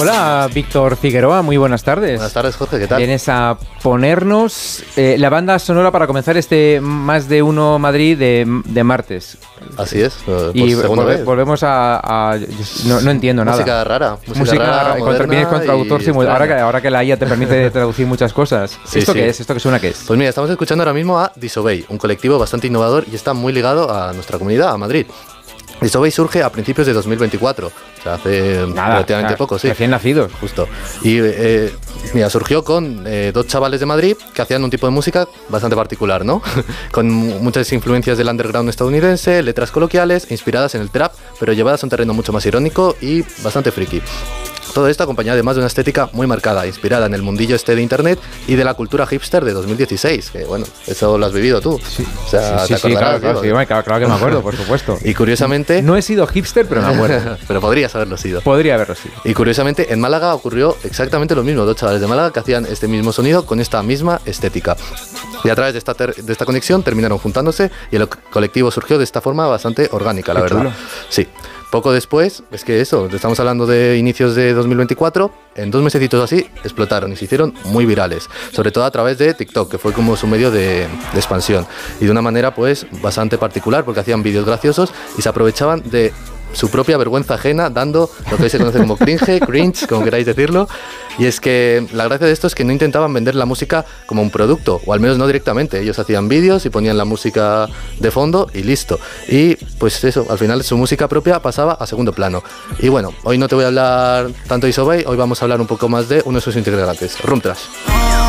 Hola, Víctor Figueroa, muy buenas tardes. Buenas tardes, Jorge, ¿qué tal? Vienes a ponernos la banda sonora para comenzar este Más de Uno Madrid de martes. Así es, y volvemos a no entiendo nada. Música rara, vienes con traductor ahora que la IA te permite traducir muchas cosas. Sí, ¿Esto sí. qué es? ¿Esto qué suena qué es? Pues mira, estamos escuchando ahora mismo a Disobey, un colectivo bastante innovador y está muy ligado a nuestra comunidad, a Madrid. Disobey surge a principios de 2024, o sea, hace relativamente poco, sí. Recién nacidos. Justo. Y mira, surgió con dos chavales de Madrid que hacían un tipo de música bastante particular, ¿no? Con muchas influencias del underground estadounidense, letras coloquiales, inspiradas en el trap, pero llevadas a un terreno mucho más irónico y bastante friki. Todo esto acompañado además de una estética muy marcada, inspirada en el mundillo de internet y de la cultura hipster de 2016, que bueno, eso lo has vivido tú. Sí, o sea, sí, claro que me acuerdo, por supuesto. Y curiosamente... No he sido hipster, pero me acuerdo. Pero podrías haberlo sido. Podría haberlo sido. Y curiosamente en Málaga ocurrió exactamente lo mismo, dos chavales de Málaga que hacían este mismo sonido con esta misma estética. Y a través de esta conexión terminaron juntándose y el colectivo surgió de esta forma bastante orgánica, la verdad. Chulo. Sí. Poco después, es que eso, estamos hablando de inicios de 2024, en 2 mesecitos así explotaron y se hicieron muy virales, sobre todo a través de TikTok, que fue como su medio de expansión, y de una manera pues bastante particular, porque hacían vídeos graciosos y se aprovechaban de su propia vergüenza ajena, dando lo que hoy se conoce como cringe, como queráis decirlo. Y es que la gracia de esto es que no intentaban vender la música como un producto, o al menos no directamente. Ellos hacían vídeos y ponían la música de fondo y listo. Y pues eso, al final su música propia pasaba a segundo plano. Y bueno, hoy no te voy a hablar tanto de Disobey, hoy vamos a hablar un poco más de uno de sus integrantes, Room Trash.